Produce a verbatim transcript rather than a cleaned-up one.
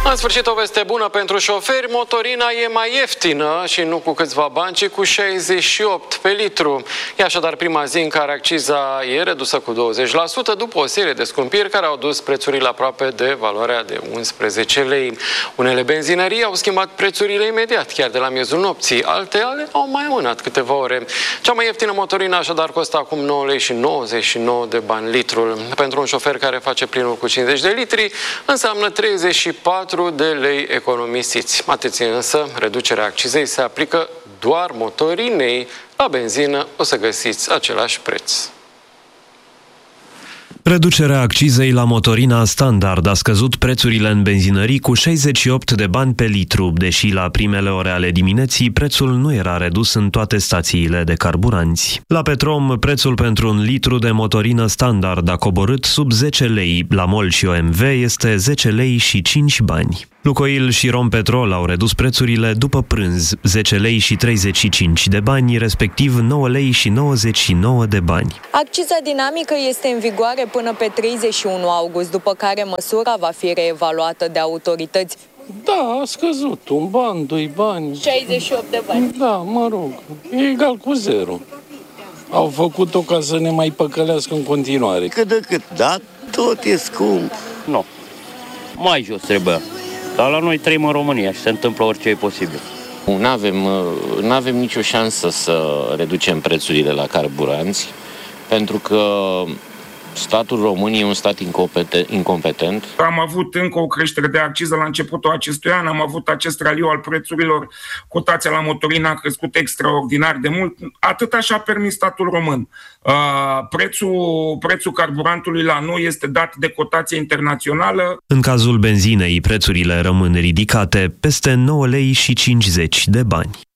În sfârșit, o veste bună pentru șoferi, motorina e mai ieftină și nu cu câțiva bani, ci cu șaizeci și opt pe litru. E așadar prima zi în care acciza e redusă cu douăzeci la sută după o serie de scumpiri care au dus prețurile aproape de valoarea de unsprezece lei. Unele benzinării au schimbat prețurile imediat, chiar de la miezul nopții. Altele au mai amânat câteva ore. Cea mai ieftină motorină așadar costă acum nouă lei și nouăzeci și nouă de bani litrul. Pentru un șofer care face plinul cu cincizeci de litri, înseamnă treizeci și patru de lei economisiți. Atenție însă, reducerea accizei se aplică doar motorinei. La benzină o să găsiți același preț. Reducerea accizei la motorina standard a scăzut prețurile în benzinării cu șaizeci și opt de bani pe litru, deși la primele ore ale dimineții prețul nu era redus în toate stațiile de carburanți. La Petrom, prețul pentru un litru de motorină standard a coborât sub zece lei, la MOL și O M V este zece lei și cinci bani. Lucoil și Rompetrol au redus prețurile după prânz, zece lei și treizeci și cinci de bani, respectiv nouă lei și nouăzeci și nouă de bani. Acciza dinamică este în vigoare până pe treizeci și unu august, după care măsura va fi reevaluată de autorități. Da, a scăzut. Un ban, doi bani. șaizeci și opt de bani. Da, mă rog, e egal cu zero. Au făcut-o ca să ne mai păcălească în continuare. Cât de cât, da, tot e scump. Nu, mai jos trebuia. Dar la noi trăim în România și se întâmplă orice e posibil. Nu avem, nu avem nicio șansă să reducem prețurile la carburanți, pentru că statul român e un stat incompetent. Am avut încă o creștere de acciză la începutul acestui an, am avut acest raliu al prețurilor, cotația la motorină a crescut extraordinar de mult, atât așa a permis statul român. Prețul, prețul carburantului la noi este dat de cotație internațională. În cazul benzinei, prețurile rămân ridicate, peste nouă lei și cincizeci de bani.